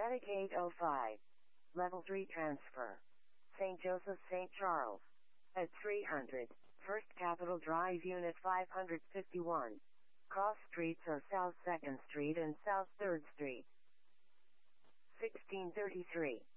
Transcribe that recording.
Static 805. Level 3 transfer. St. Joseph, St. Charles. At 300. First Capitol Drive, Unit 551. Cross streets are South 2nd Street and South 3rd Street. 1633.